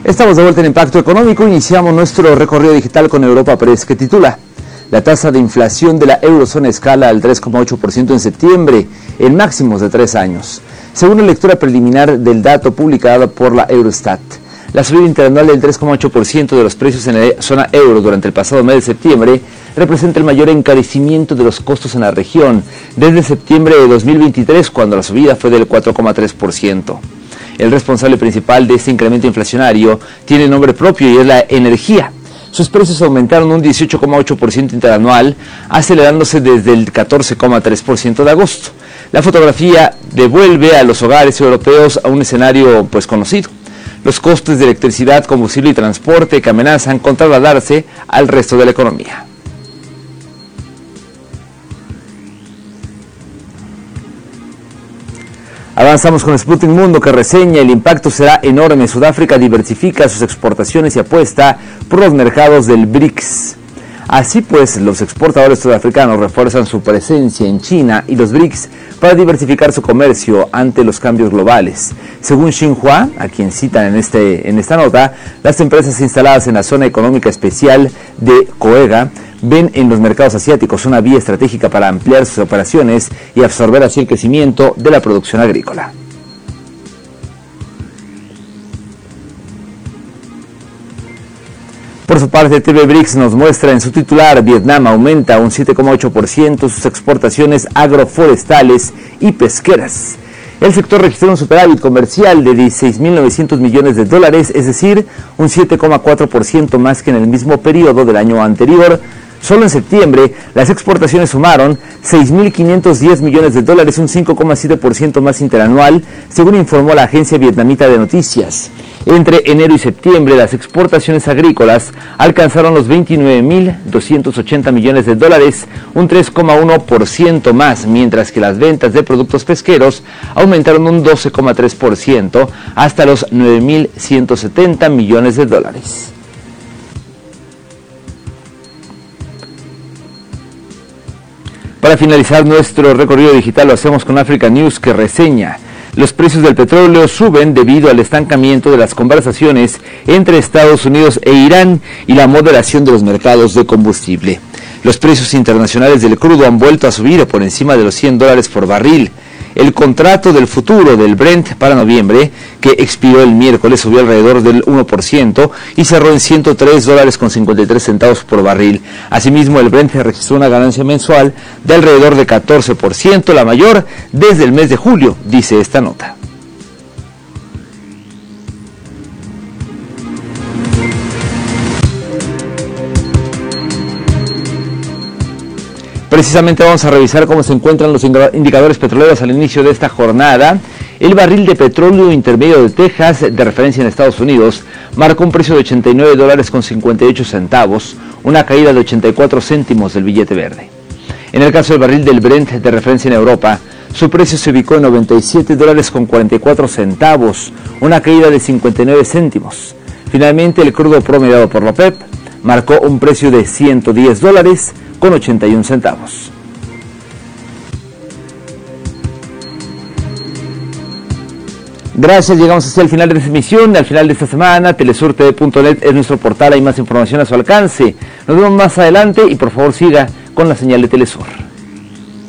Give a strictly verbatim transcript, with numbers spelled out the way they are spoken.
Estamos de vuelta en Impacto Económico. Iniciamos nuestro recorrido digital con Europa Press, que titula: la tasa de inflación de la eurozona escala al tres coma ocho por ciento en septiembre, en máximos de tres años. Según la lectura preliminar del dato publicado por la Eurostat, la subida interanual del tres coma ocho por ciento de los precios en la zona euro durante el pasado mes de septiembre representa el mayor encarecimiento de los costos en la región desde septiembre de dos mil veintitrés, cuando la subida fue del cuatro coma tres por ciento. El responsable principal de este incremento inflacionario tiene nombre propio y es la energía. Sus precios aumentaron un dieciocho coma ocho por ciento interanual, acelerándose desde el catorce coma tres por ciento de agosto. La fotografía devuelve a los hogares europeos a un escenario pues conocido: los costes de electricidad, combustible y transporte, que amenazan con trasladarse al resto de la economía. Avanzamos con Sputnik Mundo, que reseña: el impacto será enorme. Sudáfrica diversifica sus exportaciones y apuesta por los mercados del BRICS. Así pues, los exportadores sudafricanos refuerzan su presencia en China y los BRICS para diversificar su comercio ante los cambios globales. Según Xinhua, a quien citan en, este, en esta nota, las empresas instaladas en la zona económica especial de COEGA ven en los mercados asiáticos una vía estratégica para ampliar sus operaciones y absorber así el crecimiento de la producción agrícola. Por su parte, T V BRICS nos muestra en su titular: Vietnam aumenta un siete coma ocho por ciento sus exportaciones agroforestales y pesqueras. El sector registró un superávit comercial de dieciséis mil novecientos millones de dólares, es decir, un siete coma cuatro por ciento más que en el mismo periodo del año anterior. Solo en septiembre, las exportaciones sumaron seis mil quinientos diez millones de dólares, un cinco coma siete por ciento más interanual, según informó la agencia vietnamita de noticias. Entre enero y septiembre, las exportaciones agrícolas alcanzaron los veintinueve mil doscientos ochenta millones de dólares, un tres coma uno por ciento más, mientras que las ventas de productos pesqueros aumentaron un doce coma tres por ciento hasta los nueve mil ciento setenta millones de dólares. Para finalizar nuestro recorrido digital, lo hacemos con Africa News, que reseña: los precios del petróleo suben debido al estancamiento de las conversaciones entre Estados Unidos e Irán y la moderación de los mercados de combustible. Los precios internacionales del crudo han vuelto a subir por encima de los cien dólares por barril. El contrato del futuro del Brent para noviembre, que expiró el miércoles, subió alrededor del uno por ciento y cerró en ciento tres dólares con cincuenta y tres centavos por barril. Asimismo, el Brent registró una ganancia mensual de alrededor de catorce por ciento, la mayor desde el mes de julio, dice esta nota. Precisamente vamos a revisar cómo se encuentran los indicadores petroleros al inicio de esta jornada. El barril de petróleo intermedio de Texas, de referencia en Estados Unidos, marcó un precio de ochenta y nueve dólares con cincuenta y ocho centavos, una caída de ochenta y cuatro céntimos del billete verde. En el caso del barril del Brent, de referencia en Europa, su precio se ubicó en noventa y siete dólares con cuarenta y cuatro centavos, una caída de cincuenta y nueve céntimos. Finalmente, el crudo promediado por la OPEP marcó un precio de ciento diez dólares con ochenta y un centavos. Gracias, llegamos hacia el final de esta emisión, al final de esta semana. Telesur T V punto net es nuestro portal, hay más información a su alcance. Nos vemos más adelante y por favor siga con la señal de Telesur.